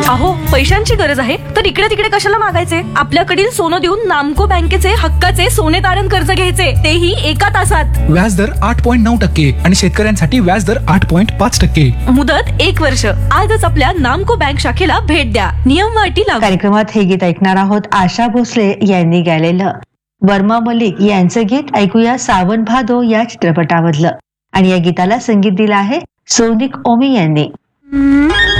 अहो, पैशांची गरज आहे तर इकडे तिकडे कशाला मागायचे? आपल्याकडील सोनं देऊन नामको बँकेचे हक्काचे सोने तारण कर्ज घ्यायचे, तेही एका तासात. व्याजदर 8.9% आणि शेतकऱ्यांसाठी व्याजदर 8.5%. मुदत 1 वर्ष. आजच आपल्या नामको बँक शाखेला भेट द्या. नियम व अटी लागू. कार्यक्रमात हे गीत ऐकणार आहोत आशा भोसले यांनी गायलेलं. वर्मा मलिक यांचं गीत ऐकूया सावन भादो या चित्रपटामधलं. आणि या गीताला संगीत दिलं आहे सोनिक ओमी यांनी.